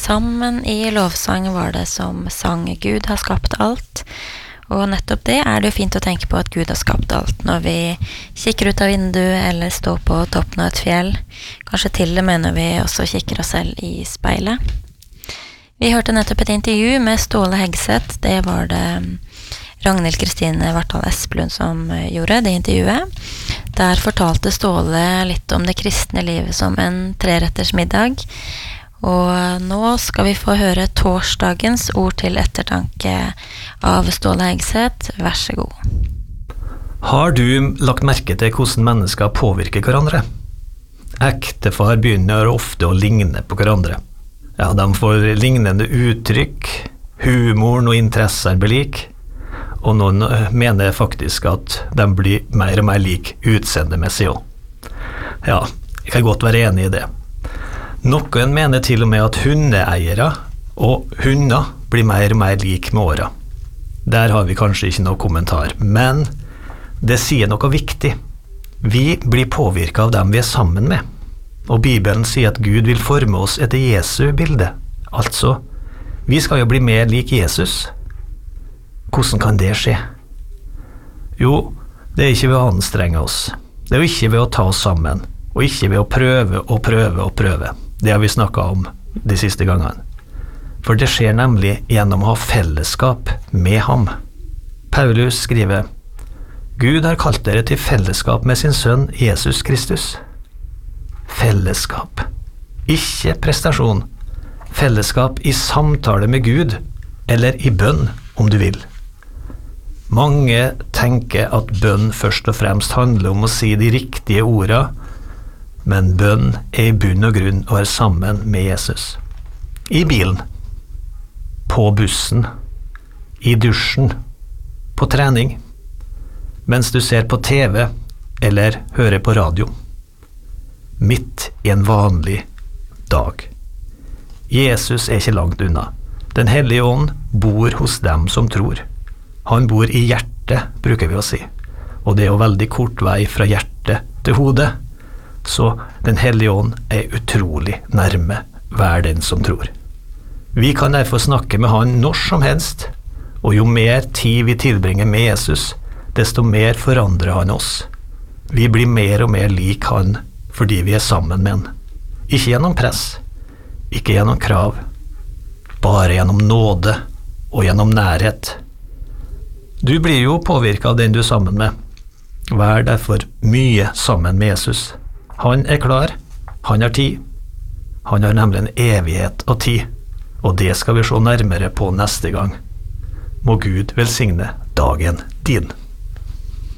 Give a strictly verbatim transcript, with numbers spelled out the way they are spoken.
sammen i lovsang var det som sang Gud har skapt alt. Og nettopp det er det jo fint å tenke på at Gud har skapt alt når vi kikker ut av vinduet eller står på toppen av et fjell. Kanskje til og med når vi også kikker oss selv i speilet. Vi hørte nettopp et intervju med Ståle Hegseth. Det var det Ragnhild Kristine Vartdal Esplund som gjorde det intervjuet. Der fortalte Ståle litt om det kristne livet som en treretters middag. Og nå skal vi få høre torsdagens ord til ettertanke av Ståle Hegseth. Vær så god. Har du lagt merke til hvordan mennesker påvirker hverandre? Ektefar begynner ofte å ligne på hverandre. Ja, de får lignende uttrykk, humoren og interesser blir lik, og noen mener faktisk at de blir mer og mer lik utseendemessig også. Ja, jeg kan godt være enig i det. Noen mener til og med at hundeeiere og hunder blir mer og mer lik med åra. Der har vi kanskje ikke noe kommentar, men det sier noe viktig. Vi blir påvirket av dem vi er sammen med, og Bibelen sier at Gud vil forme oss etter Jesu bilde. Altså, vi skal jo bli mer lik Jesus. Hvordan kan det skje? Jo, det er ikke ved å anstrenge oss. Det er jo ikke ved å ta oss sammen, og ikke ved å prøve og prøve og prøve. Det har vi snakket om de siste gangene. For det skjer nemlig gjennom å ha fellesskap med ham. Paulus skriver, Gud har kalt dere til fellesskap med sin sønn Jesus Kristus. Fellesskap. Ikke prestasjon. Fellesskap i samtale med Gud, eller i bønn, om du vil. Mange tenker at bønn først og fremst handler om å si de riktige ordene, men bønn er i bunn og grunn å være sammen med Jesus. I bilen, på bussen, i dusjen, på trening, mens du ser på T V eller hører på radio. Midt i en vanlig dag. Jesus er ikke langt unna. Den hellige ånd bor hos dem som tror. Han bor i hjertet, bruker vi å si. Og det er jo veldig kort vei fra hjertet til hodet. Så den hellige ånd er utrolig nærme hver den som tror. Vi kan derfor snakke med han når som helst, og jo mer tid vi tilbringer med Jesus, desto mer forandrer han oss. Vi blir mer og mer lik han fordi vi er sammen med han. Ikke gjennom press, ikke gjennom krav, bare gjennom nåde og gjennom nærhet. Du blir jo påvirket av den du er sammen med. Vær derfor mye sammen med Jesus. Han er klar, han har tid, han har nemlig en evighet og tid, og det skal vi se nærmere på neste gang. Må Gud velsigne dagen din.